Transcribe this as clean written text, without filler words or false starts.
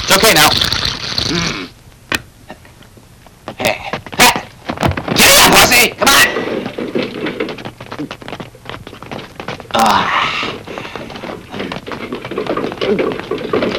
It's okay now. Hey. Giddy up, Pussy! Come on! Ah.